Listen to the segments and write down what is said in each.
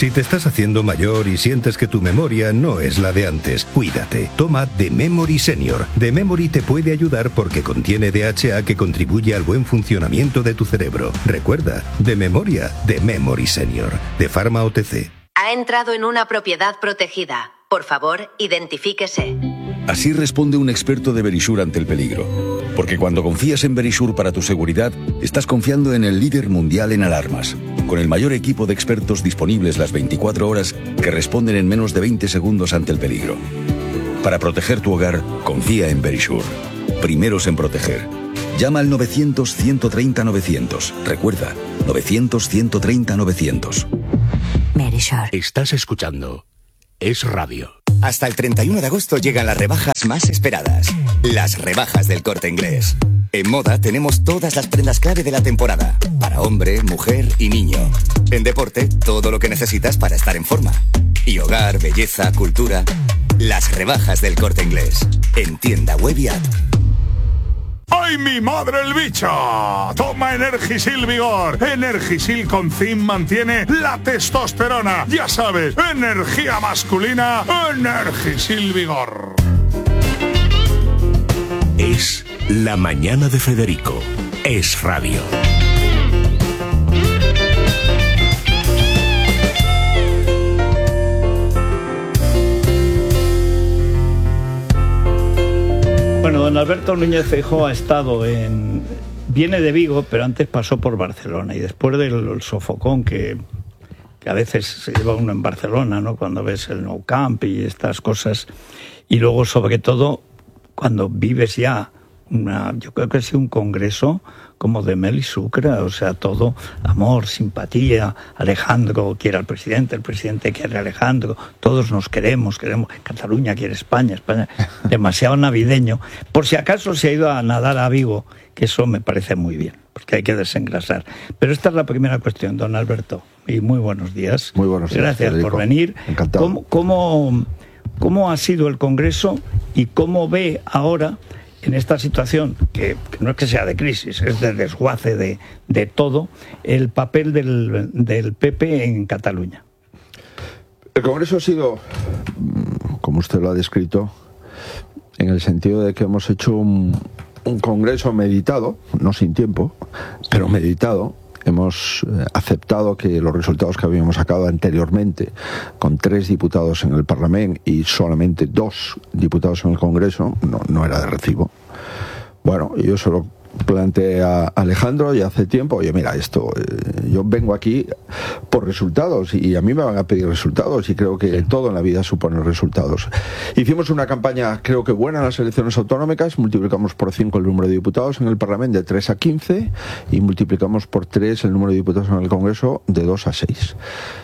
Si te estás haciendo mayor y sientes que tu memoria no es la de antes, cuídate. Toma The Memory Senior. The Memory te puede ayudar porque contiene DHA que contribuye al buen funcionamiento de tu cerebro. Recuerda, de memoria, The Memory Senior. De Pharma OTC. Ha entrado en una propiedad protegida. Por favor, identifíquese. Así responde un experto de Verisure ante el peligro. Porque cuando confías en Verisure para tu seguridad, estás confiando en el líder mundial en alarmas, con el mayor equipo de expertos disponibles las 24 horas que responden en menos de 20 segundos ante el peligro. Para proteger tu hogar, confía en Verisure. Primeros en proteger. Llama al 900-130-900. Recuerda, 900-130-900. Verisure. Estás escuchando Es Radio. Hasta el 31 de agosto llegan las rebajas más esperadas. Las rebajas del Corte Inglés. En moda tenemos todas las prendas clave de la temporada. Para hombre, mujer y niño. En deporte, todo lo que necesitas para estar en forma. Y hogar, belleza, cultura. Las rebajas del Corte Inglés. En tienda web y app. ¡Ay, mi madre el bicho! Toma Energisil Vigor. Energisil con zinc mantiene la testosterona. Ya sabes, energía masculina, Energisil Vigor. Es La Mañana de Federico. Es Radio. Bueno, don Alberto Núñez Feijóo viene de Vigo, pero antes pasó por Barcelona, y después del sofocón que a veces se lleva uno en Barcelona, ¿no? Cuando ves el Nou Camp y estas cosas, y luego sobre todo cuando vives ya yo creo que ha sido un congreso como de mel y sucra, o sea, todo amor, simpatía, Alejandro quiere al presidente, el presidente quiere a Alejandro, todos nos queremos, Cataluña quiere España, demasiado navideño. Por si acaso se ha ido a nadar a Vigo, que eso me parece muy bien, porque hay que desengrasar. Pero esta es la primera cuestión, don Alberto, y muy buenos días. Muy buenos días, gracias Federico. Por venir. Encantado. ¿Cómo ha sido el congreso y cómo ve ahora, en esta situación, que no es que sea de crisis, es de desguace de todo, el papel del PP en Cataluña? El Congreso ha sido, como usted lo ha descrito, en el sentido de que hemos hecho un Congreso meditado, no sin tiempo, pero meditado. Hemos aceptado que los resultados que habíamos sacado anteriormente, con 3 diputados en el Parlamento y solamente 2 diputados en el Congreso, no era de recibo. Bueno, yo solo planteé a Alejandro ya hace tiempo, oye, mira, yo vengo aquí por resultados y a mí me van a pedir resultados, y creo que todo en la vida supone resultados. Hicimos una campaña, creo que buena, en las elecciones autonómicas. Multiplicamos por 5 el número de diputados en el Parlamento, de 3 a 15, y multiplicamos por 3 el número de diputados en el Congreso, de 2 a 6.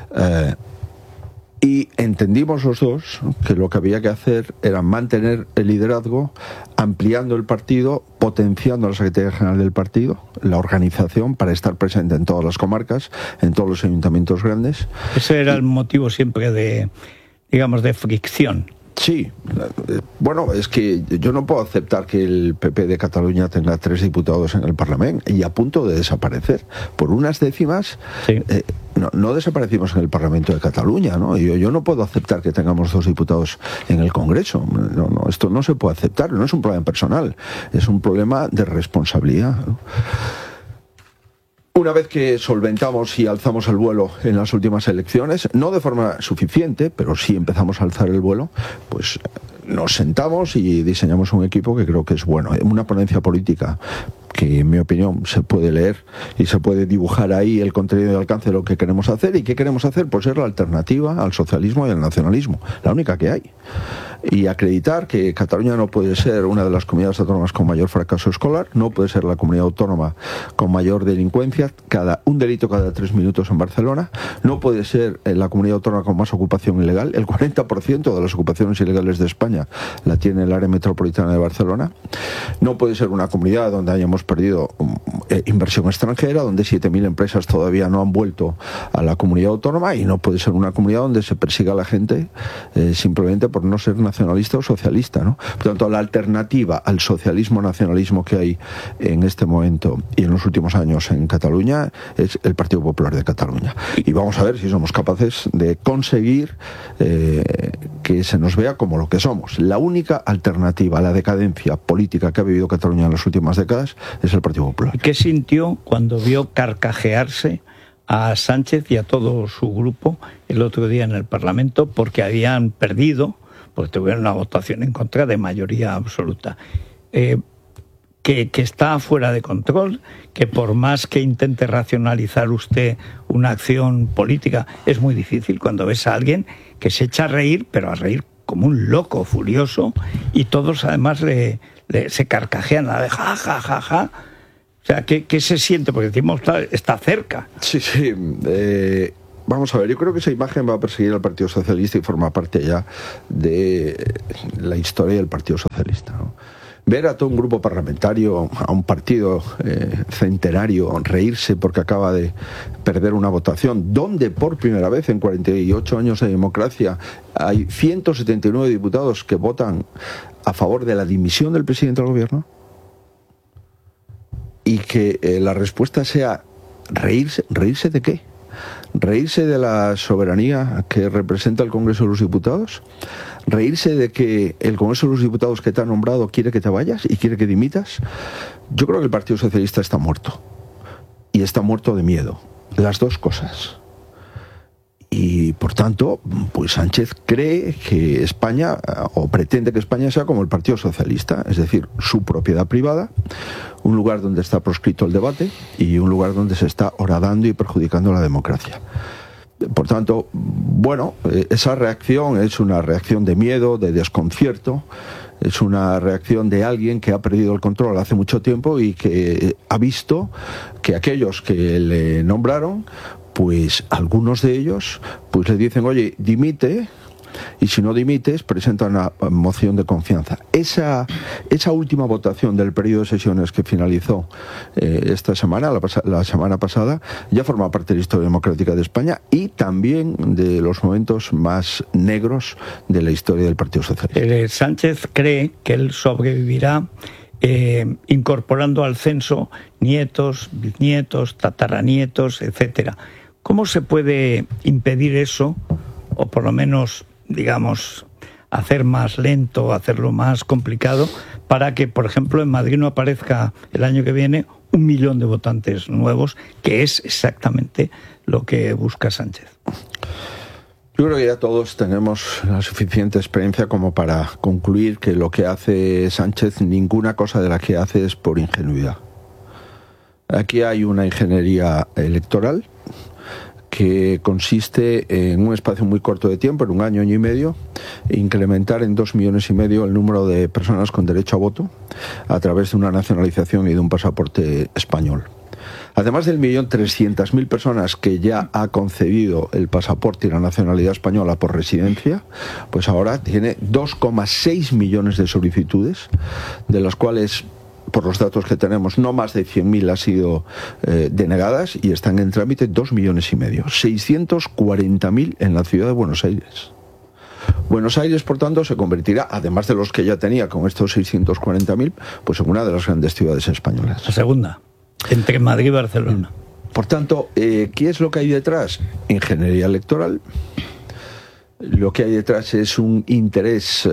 Y entendimos los dos que lo que había que hacer era mantener el liderazgo, ampliando el partido, potenciando la Secretaría General del partido, la organización, para estar presente en todas las comarcas, en todos los ayuntamientos grandes. Ese era el motivo siempre de fricción. Sí, bueno, es que yo no puedo aceptar que el PP de Cataluña tenga 3 diputados en el Parlamento y a punto de desaparecer. Por unas décimas, sí. No desaparecimos en el Parlamento de Cataluña, ¿no? Yo no puedo aceptar que tengamos 2 diputados en el Congreso. No, esto no se puede aceptar, no es un problema personal, es un problema de responsabilidad, ¿no? Una vez que solventamos y alzamos el vuelo en las últimas elecciones, no de forma suficiente, pero sí empezamos a alzar el vuelo, pues nos sentamos y diseñamos un equipo que creo que es bueno. Una ponencia política que, en mi opinión, se puede leer y se puede dibujar ahí el contenido y el alcance de lo que queremos hacer. ¿Y qué queremos hacer? Pues ser la alternativa al socialismo y al nacionalismo, la única que hay. Y acreditar que Cataluña no puede ser una de las comunidades autónomas con mayor fracaso escolar, no puede ser la comunidad autónoma con mayor delincuencia, un delito cada 3 minutos en Barcelona, no puede ser la comunidad autónoma con más ocupación ilegal. El 40% de las ocupaciones ilegales de España la tiene el área metropolitana de Barcelona. No puede ser una comunidad donde hayamos perdido inversión extranjera, donde 7.000 empresas todavía no han vuelto a la comunidad autónoma, y no puede ser una comunidad donde se persiga a la gente simplemente por no ser nacionalista o socialista, ¿no? Por tanto, la alternativa al socialismo-nacionalismo que hay en este momento y en los últimos años en Cataluña es el Partido Popular de Cataluña. Y vamos a ver si somos capaces de conseguir que se nos vea como lo que somos. La única alternativa a la decadencia política que ha vivido Cataluña en las últimas décadas es el Partido Popular. ¿Qué sintió cuando vio carcajearse a Sánchez y a todo su grupo el otro día en el Parlamento porque habían perdido, porque tuvieron una votación en contra de mayoría absoluta? Que está fuera de control, que por más que intente racionalizar usted una acción política, es muy difícil cuando ves a alguien que se echa a reír, pero a reír como un loco furioso, y todos además se carcajean a la de ja, ja, ja, ja. O sea, ¿qué se siente? Porque decimos, está cerca. Sí. Vamos a ver, yo creo que esa imagen va a perseguir al Partido Socialista y forma parte ya de la historia del Partido Socialista, ¿no? Ver a todo un grupo parlamentario, a un partido centenario, reírse porque acaba de perder una votación, donde por primera vez en 48 años de democracia hay 179 diputados que votan a favor de la dimisión del presidente del gobierno, y que la respuesta sea reírse. ¿Reírse de qué? ¿Reírse de la soberanía que representa el Congreso de los Diputados? ¿Reírse de que el Congreso de los Diputados que te ha nombrado quiere que te vayas y quiere que dimitas? Yo creo que el Partido Socialista está muerto. Y está muerto de miedo. Las dos cosas. Y por tanto, pues Sánchez cree que España, o pretende que España sea como el Partido Socialista, es decir, su propiedad privada, un lugar donde está proscrito el debate y un lugar donde se está horadando y perjudicando la democracia. Por tanto, bueno, esa reacción es una reacción de miedo, de desconcierto, es una reacción de alguien que ha perdido el control hace mucho tiempo y que ha visto que aquellos que le nombraron, pues algunos de ellos pues le dicen, oye, dimite, y si no dimites, presenta una moción de confianza. Esa última votación del periodo de sesiones que finalizó esta semana, la semana pasada, ya forma parte de la historia democrática de España y también de los momentos más negros de la historia del Partido Socialista. Sánchez cree que él sobrevivirá incorporando al censo nietos, bisnietos, tataranietos, etcétera. ¿Cómo se puede impedir eso, o por lo menos, digamos, hacer más lento, hacerlo más complicado, para que, por ejemplo, en Madrid no aparezca el año que viene 1 millón de votantes nuevos, que es exactamente lo que busca Sánchez? Yo creo que ya todos tenemos la suficiente experiencia como para concluir que lo que hace Sánchez, ninguna cosa de la que hace es por ingenuidad. Aquí hay una ingeniería electoral que consiste en un espacio muy corto de tiempo, en 1 año, año y medio, incrementar en 2,5 millones el número de personas con derecho a voto a través de una nacionalización y de un pasaporte español. Además del 1.300.000 personas que ya ha concedido el pasaporte y la nacionalidad española por residencia, pues ahora tiene 2,6 millones de solicitudes, de las cuales, por los datos que tenemos, no más de 100.000 han sido denegadas y están en trámite 2,5 millones. 640.000 en la ciudad de Buenos Aires. Buenos Aires, por tanto, se convertirá, además de los que ya tenía con estos 640.000, pues en una de las grandes ciudades españolas. La segunda, entre Madrid y Barcelona. Por tanto, ¿qué es lo que hay detrás? Ingeniería electoral. Lo que hay detrás es un interés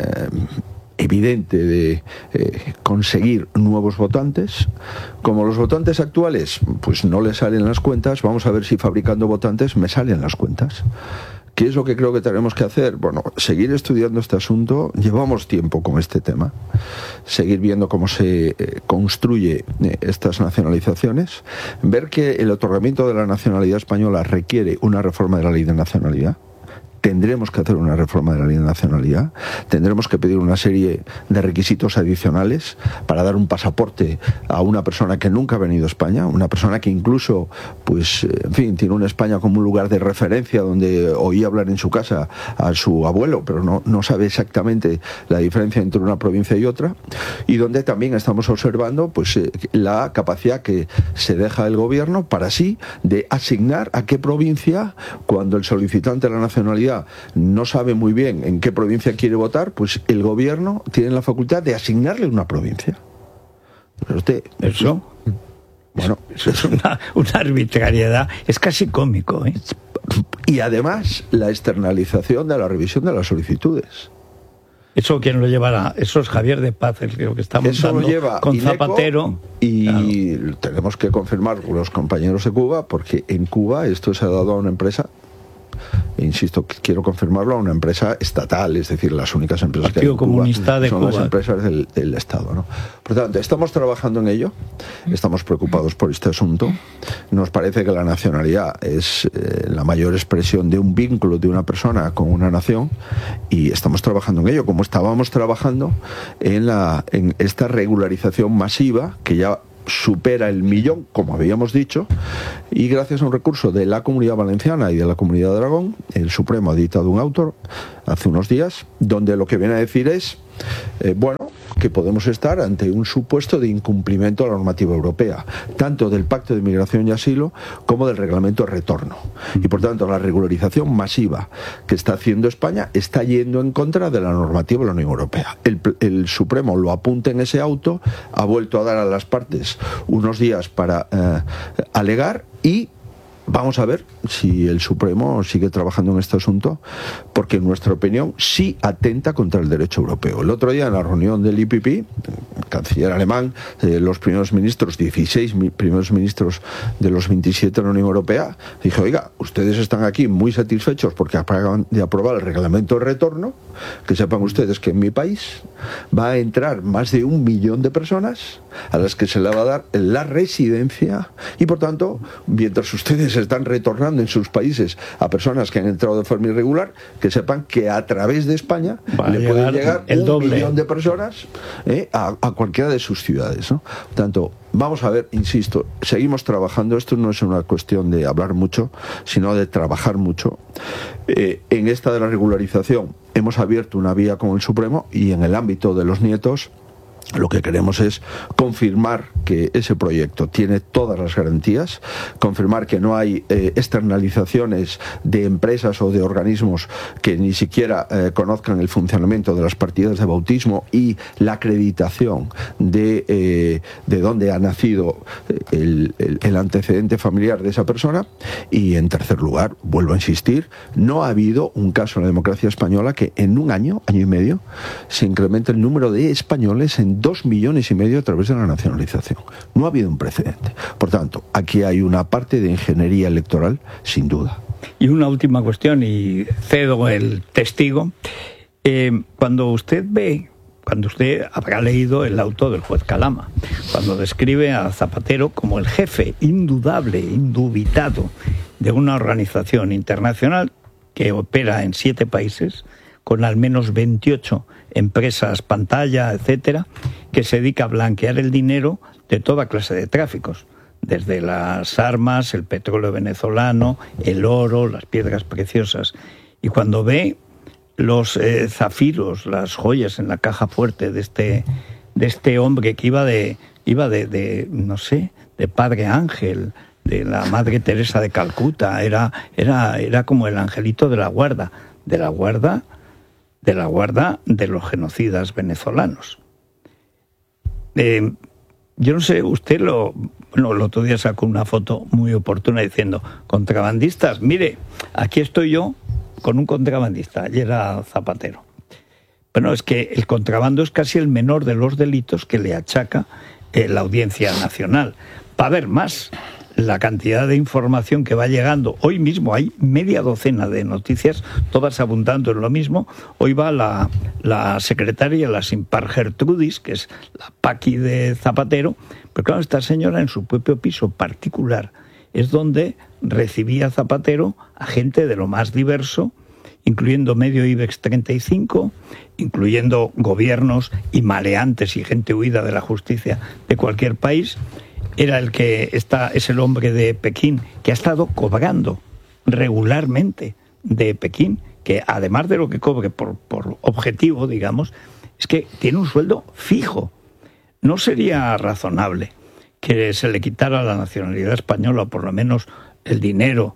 evidente de conseguir nuevos votantes. Como los votantes actuales pues no les salen las cuentas, vamos a ver si fabricando votantes me salen las cuentas. ¿Qué es lo que creo que tenemos que hacer? Bueno, seguir estudiando este asunto. Llevamos tiempo con este tema. Seguir viendo cómo se construye estas nacionalizaciones. Ver que el otorgamiento de la nacionalidad española requiere una reforma de la ley de nacionalidad. Tendremos que hacer una reforma de la ley de nacionalidad, tendremos que pedir una serie de requisitos adicionales para dar un pasaporte a una persona que nunca ha venido a España, una persona que incluso, pues, en fin, tiene una España como un lugar de referencia donde oía hablar en su casa a su abuelo, pero no sabe exactamente la diferencia entre una provincia y otra, y donde también estamos observando pues la capacidad que se deja el gobierno para sí de asignar a qué provincia, cuando el solicitante de la nacionalidad comunidad no sabe muy bien en qué provincia quiere votar, pues el gobierno tiene la facultad de asignarle una provincia. Pero eso es una arbitrariedad, es casi cómico, ¿eh? Y además la externalización de la revisión de las solicitudes. ¿Eso quién lo llevará? Eso es Javier de Paz, el que está montando. Eso lo lleva con INECO, Zapatero. Y claro, tenemos que confirmar con los compañeros de Cuba, porque en Cuba esto se ha dado a una empresa, e insisto, quiero confirmarlo, a una empresa estatal, es decir, las únicas empresas que hay en Cuba son las empresas del Estado, ¿no? Por tanto, estamos trabajando en ello, estamos preocupados por este asunto. Nos parece que la nacionalidad es la mayor expresión de un vínculo de una persona con una nación, y estamos trabajando en ello, como estábamos trabajando en esta regularización masiva que ya supera el 1.000.000, como habíamos dicho, y gracias a un recurso de la Comunidad Valenciana y de la Comunidad de Aragón, el Supremo ha dictado un auto hace unos días, donde lo que viene a decir es, que podemos estar ante un supuesto de incumplimiento de la normativa europea, tanto del Pacto de Migración y Asilo como del Reglamento de Retorno. Y por tanto, la regularización masiva que está haciendo España está yendo en contra de la normativa de la Unión Europea. El Supremo lo apunta en ese auto, ha vuelto a dar a las partes unos días para alegar, y vamos a ver si el Supremo sigue trabajando en este asunto, porque en nuestra opinión sí atenta contra el derecho europeo. El otro día en la reunión del IPP, el canciller alemán, los primeros ministros, 16 primeros ministros de los 27 de la Unión Europea, dijo, oiga, ustedes están aquí muy satisfechos porque acaban de aprobar el reglamento de retorno, que sepan ustedes que en mi país va a entrar más de 1.000.000 de personas a las que se le va a dar la residencia, y por tanto, mientras ustedes están retornando en sus países a personas que han entrado de forma irregular, que sepan que a través de España le puede llegar 1.000.000 de personas a cualquiera de sus ciudades, ¿no? Por tanto, vamos a ver, insisto, seguimos trabajando. Esto no es una cuestión de hablar mucho, sino de trabajar mucho. En esta de la regularización hemos abierto una vía con el Supremo, y en el ámbito de los nietos lo que queremos es confirmar que ese proyecto tiene todas las garantías, confirmar que no hay externalizaciones de empresas o de organismos que ni siquiera conozcan el funcionamiento de las partidas de bautismo y la acreditación de dónde ha nacido el antecedente familiar de esa persona. Y en tercer lugar, vuelvo a insistir, no ha habido un caso en la democracia española que en un año y medio se incremente el número de españoles en 2,5 millones a través de la nacionalización. No ha habido un precedente. Por tanto, aquí hay una parte de ingeniería electoral, sin duda. Y una última cuestión, y cedo el testigo. Cuando usted habrá leído el auto del juez Calama, cuando describe a Zapatero como el jefe indudable, indubitado de una organización internacional que opera en 7 países, con al menos 28 empresas pantalla, etcétera, que se dedica a blanquear el dinero de toda clase de tráficos, desde las armas, el petróleo venezolano, el oro, las piedras preciosas. Y cuando ve los zafiros, las joyas en la caja fuerte de este hombre que iba de no sé, de Padre Ángel, de la Madre Teresa de Calcuta, era como el angelito de la guarda de los genocidas venezolanos. Yo no sé, usted el otro día sacó una foto muy oportuna diciendo, contrabandistas, mire, aquí estoy yo con un contrabandista, ayer era Zapatero. Bueno, es que el contrabando es casi el menor de los delitos que le achaca la Audiencia Nacional. Va a haber más. La cantidad de información que va llegando. Hoy mismo hay media docena de noticias, todas abundando en lo mismo. Hoy va la secretaria, la Simpar Gertrudis, que es la Paqui de Zapatero. Pero claro, esta señora en su propio piso particular es donde recibía Zapatero a gente de lo más diverso, incluyendo medio IBEX 35, incluyendo gobiernos y maleantes y gente huida de la justicia de cualquier país. Era es el hombre de Pekín que ha estado cobrando regularmente de Pekín, que además de lo que cobre por objetivo, digamos, es que tiene un sueldo fijo. ¿No sería razonable que se le quitara la nacionalidad española, o por lo menos el dinero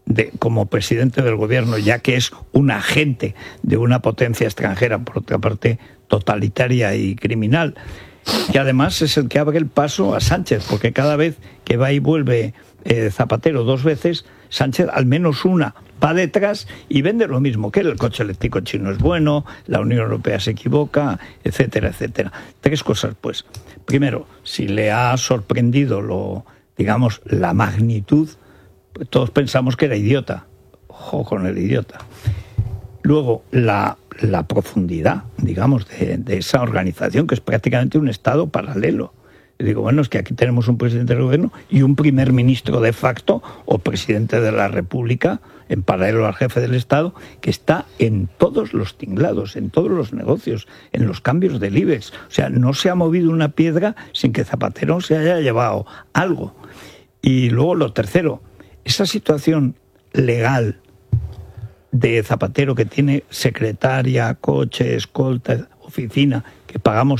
como presidente del gobierno, ya que es un agente de una potencia extranjera, por otra parte totalitaria y criminal, que además es el que abre el paso a Sánchez, porque cada vez que va y vuelve Zapatero 2 veces, Sánchez al menos una va detrás y vende lo mismo, que el coche eléctrico chino es bueno, la Unión Europea se equivoca, etcétera, etcétera. 3 cosas, pues. Primero, si le ha sorprendido la magnitud, pues todos pensamos que era idiota. Ojo con el idiota. Luego, la profundidad, digamos, de esa organización, que es prácticamente un Estado paralelo. Y digo, bueno, es que aquí tenemos un presidente del gobierno y un primer ministro de facto o presidente de la República, en paralelo al jefe del Estado, que está en todos los tinglados, en todos los negocios, en los cambios del IBEX. O sea, no se ha movido una piedra sin que Zapatero se haya llevado algo. Y luego lo tercero, esa situación legal de Zapatero, que tiene secretaria, coche, escolta, oficina, que pagamos